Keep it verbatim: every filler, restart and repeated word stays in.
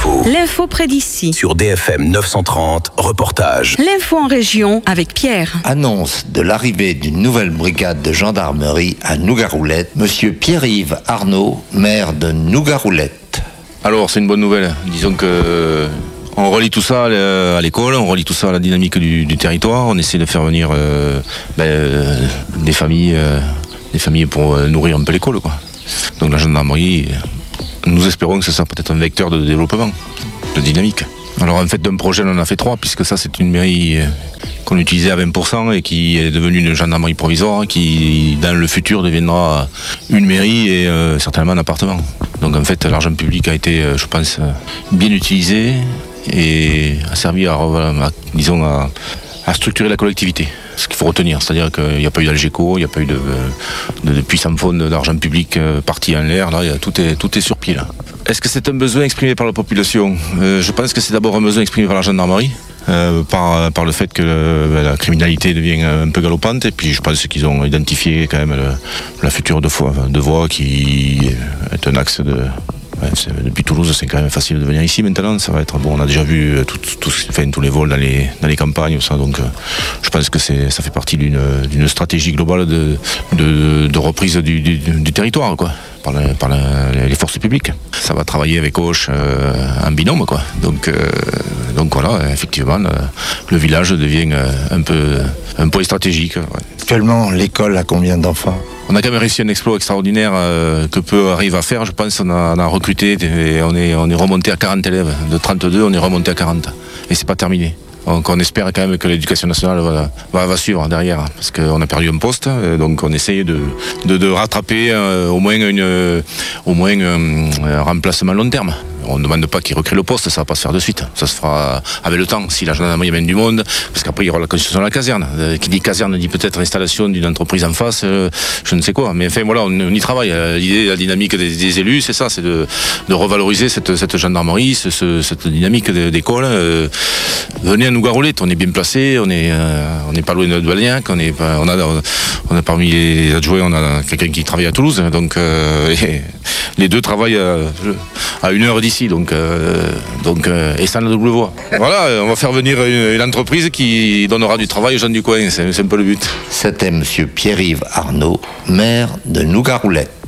L'info. L'info près d'ici. Sur D F M neuf cent trente, reportage. L'info en région avec Pierre. Annonce de l'arrivée d'une nouvelle brigade de gendarmerie à Nougaroulette. Monsieur Pierre-Yves Arnaud, maire de Nougaroulette. Alors, c'est une bonne nouvelle. Disons que on relie tout ça à l'école, on relie tout ça à la dynamique du, du territoire. On essaie de faire venir euh, ben, euh, des familles, euh, des familles pour euh, nourrir un peu l'école, quoi. Donc la gendarmerie, nous espérons que ce sera peut-être un vecteur de développement, de dynamique. Alors en fait d'un projet on en a fait trois, puisque ça c'est une mairie qu'on utilisait à vingt pour cent et qui est devenue une gendarmerie provisoire, qui dans le futur deviendra une mairie et euh, certainement un appartement. Donc en fait l'argent public a été, je pense, bien utilisé et a servi à, à disons, à, à structurer la collectivité. Ce qu'il faut retenir, c'est-à-dire qu'il n'y a pas eu d'Algeco, il n'y a pas eu de, de, de puissant fonds d'argent public parti en l'air, là, tout est, tout est sur pied. Là. Est-ce que c'est un besoin exprimé par la population ? euh, Je pense que c'est d'abord un besoin exprimé par la gendarmerie, euh, par, par le fait que le, la criminalité devient un peu galopante, et puis je pense qu'ils ont identifié quand même le, la future de voie, de voie qui est un axe de... Ouais, depuis Toulouse, c'est quand même facile de venir ici maintenant. Ça va être bon. On a déjà vu tout, tout, enfin, tous les vols dans les, dans les campagnes, ça, donc euh, je pense que c'est, ça fait partie d'une, d'une stratégie globale de, de, de reprise du, du, du territoire, quoi, par, la, par la, les forces publiques. Ça va travailler avec Auch euh, en binôme, quoi. Donc, euh, donc voilà, effectivement, le, le village devient un peu un point stratégique. Ouais. Actuellement, l'école a combien d'enfants ? On a quand même réussi un exploit extraordinaire euh, que peu arrivent à faire. Je pense qu'on a, on a recruté et on est, on est remonté à quarante élèves. De trente-deux, on est remonté à quarante. Et c'est pas terminé. Donc on espère quand même que l'éducation nationale va, va, va suivre derrière, parce qu'on a perdu un poste, donc on essaye de, de, de rattraper euh, au moins, une, euh, au moins un, un remplacement long terme. On ne demande pas qu'ils recréent le poste, ça ne va pas se faire de suite. Ça se fera avec le temps, si la gendarmerie amène du monde, parce qu'après il y aura la construction de la caserne. Euh, qui dit caserne dit peut-être l'installation d'une entreprise en face, euh, je ne sais quoi. Mais enfin voilà, on, on y travaille. Euh, l'idée, la dynamique des, des élus, c'est ça, c'est de, de revaloriser cette, cette gendarmerie, ce, ce, cette dynamique d'école. Euh, venez à Nougaroulette, on est bien placé, on est, euh, on n'est pas loin de Valgnac, on, est, on, a, on a parmi les adjoints, on a quelqu'un qui travaille à Toulouse, donc euh, les deux travaillent à, à une heure d'ici. Donc, euh, donc euh, et ça la double voie. Voilà, on va faire venir une, une entreprise qui donnera du travail aux gens du coin, c'est, c'est un peu le but. C'était monsieur Pierre-Yves Arnaud, maire de Nougaroulette.